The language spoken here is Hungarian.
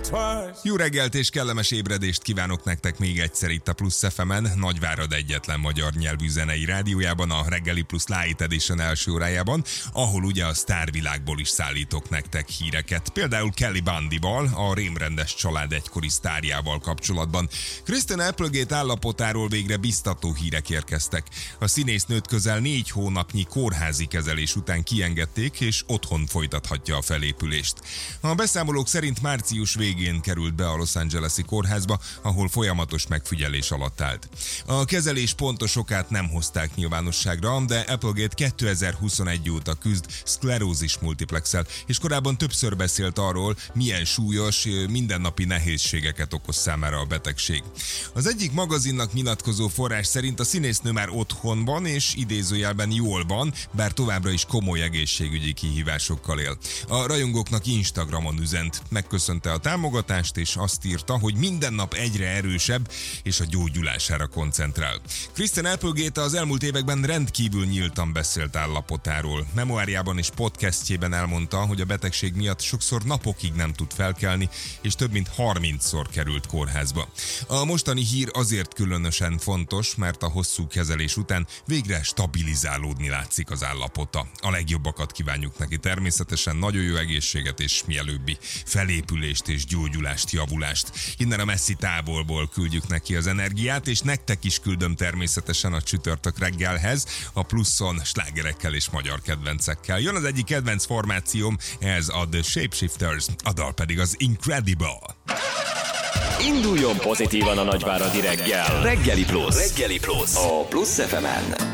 Jó reggelt és kellemes ébredést kívánok nektek még egyszer itt a Plusz FM-en, Nagyvárad egyetlen magyar nyelvű zenei rádiójában, a Reggeli Plusz Light Edition első órájában, ahol ugye a sztárvilágból is szállítok nektek híreket. Például Kelly Bundyval, a rémrendes család egykori sztárjával kapcsolatban. Kristen Applegate állapotáról végre biztató hírek érkeztek. A színésznőt közel 4 hónapnyi kórházi kezelés után kiengedték, és otthon folytathatja a felépülést. A beszámolók szerint március végén került be a Los Angeles-i kórházba, ahol folyamatos megfigyelés alatt állt. A kezelés pontos okát nem hozták nyilvánosságra, de Applegate 2021 óta küzd szklerózis multiplexel, és korábban többször beszélt arról, milyen súlyos, mindennapi nehézségeket okoz számára a betegség. Az egyik magazinnak nyilatkozó forrás szerint a színésznő már otthon van, és idézőjelben jól van, bár továbbra is komoly egészségügyi kihívásokkal él. A rajongóknak Instagramon üzent, megköszönte a támogatást, és azt írta, hogy minden nap egyre erősebb, és a gyógyulására koncentrál. Kristen Applegate az elmúlt években rendkívül nyíltan beszélt állapotáról. Memoárjában és podcastjében elmondta, hogy a betegség miatt sokszor napokig nem tud felkelni, és több mint 30-szor került kórházba. A mostani hír azért különösen fontos, mert a hosszú kezelés után végre stabilizálódni látszik az állapota. A legjobbakat kívánjuk neki természetesen, nagyon jó egészséget és mielőbbi felépülést és gyógyulást, javulást. Innen a messzi távolból küldjük neki az energiát, és nektek is küldöm természetesen a csütörtök reggelhez, a Pluszon slágerekkel és magyar kedvencekkel. Jön az egyik kedvenc formációm, ez a The Shapeshifters, a dal pedig az Incredible. Induljon pozitívan a nagyváradi reggel. Reggeli Plusz. A Plusz FM-en.